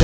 12.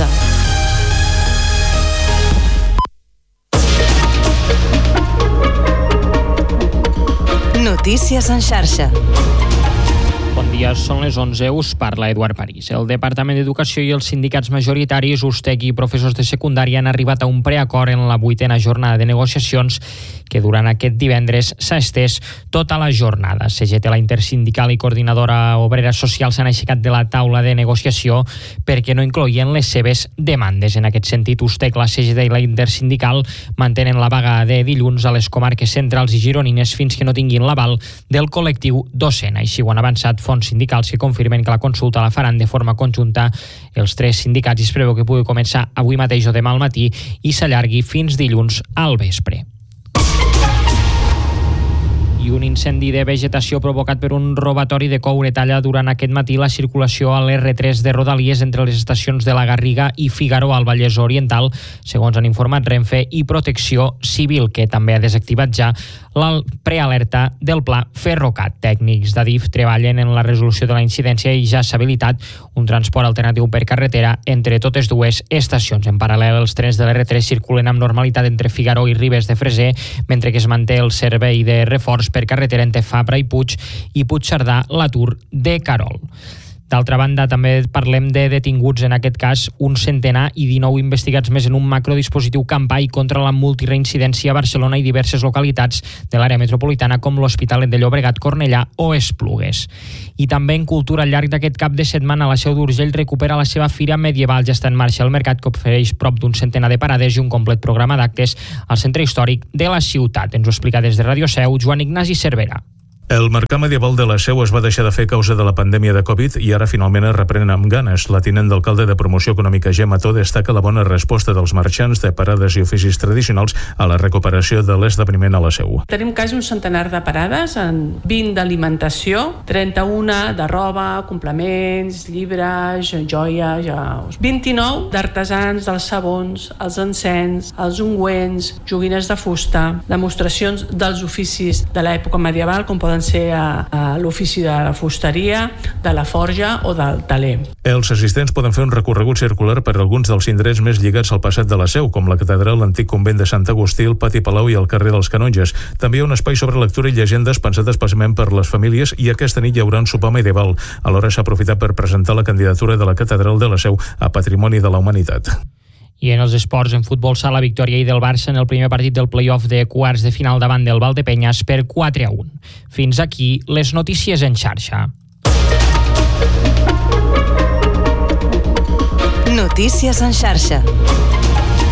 Notícies en xarxa. Bon dia, són les 11, us parla Eduard París. El Departament d'Educació i els sindicats majoritaris, USTEC i professors de secundària han arribat a un preacord en la 8a jornada de negociacions que durant aquest divendres s'ha estès tota la jornada. CGT, la Intersindical i Coordinadora Obrera Social s'han aixecat de la taula de negociació perquè no incloïen les seves demandes. En aquest sentit, USTEC, la CGT i la Intersindical mantenen la vaga de dilluns a les comarques centrals i gironines fins que no tinguin l'aval del col·lectiu docent. Així ho han avançat fonts sindicals que confirmen que la consulta la faran de forma conjunta els tres sindicats i es preveu que pugui començar avui mateix o demà al matí i s'allargui fins dilluns al vespre. I un incendi de vegetació provocat per un robatori de coure talla durant aquest matí la circulació a l'R3 de Rodalies entre les estacions de la Garriga i Figaró al Vallès Oriental, segons han informat Renfe i Protecció Civil, que també ha desactivat ja la prealerta del pla Ferrocat. Tècnics d'Adif treballen en la resolució de la incidència i ja s'ha habilitat un transport alternatiu per carretera entre totes dues estacions. En paral·lel, els trens de l'R3 circulen amb normalitat entre Figaró i Ribes de Freser, mentre que es manté el servei de reforç per carretera entre Fabra i Puigcerdà, l'Atur de Carol. D'altra banda, també parlem de detinguts, en aquest cas un centenar i 19 investigats més en un macrodispositiu campany contra la multireincidència a Barcelona i diverses localitats de l'àrea metropolitana com l'Hospitalet de Llobregat, Cornellà o Esplugues. I també en cultura, al llarg d'aquest cap de setmana, la Seu d'Urgell recupera la seva fira medieval. Ja està en marxa el mercat, que ofereix prop d'un centenar de parades i un complet programa d'actes al centre històric de la ciutat. Ens ho explica des de Radio Seu Joan Ignasi Cervera. El mercat medieval de la Seu es va deixar de fer a causa de la pandèmia de Covid i ara finalment es reprèn amb ganes. La tinent d'alcalde de Promoció Econòmica Gemma Tó destaca la bona resposta dels marxants de parades i oficis tradicionals a la recuperació de l'esdeveniment a la Seu. Tenim quasi un centenar de parades, en 20 d'alimentació, 31 de roba, complements, llibres, joies, 29 d'artesans, dels sabons, els encens, els ungüents, joguines de fusta, demostracions dels oficis de l'època medieval, com poden ser a l'ofici de la fusteria, de la forja o del taler. Els assistents poden fer un recorregut circular per alguns dels indrets més lligats al passat de la Seu, com la catedral, l'antic convent de Sant Agustí, el pati Palau i el carrer dels Canonges. També hi ha un espai sobre lectura i llegendes pensat especialment per les famílies i aquesta nit hi haurà un sopar medieval. Alhora s'ha aprofitat per presentar la candidatura de la catedral de la Seu a Patrimoni de la Humanitat. I en els esports, en futbol sala, victòria ahir del Barça en el primer partit del play-off de quarts de final davant del Valdepenyes per 4-1. Fins aquí les notícies en xarxa. Notícies en xarxa.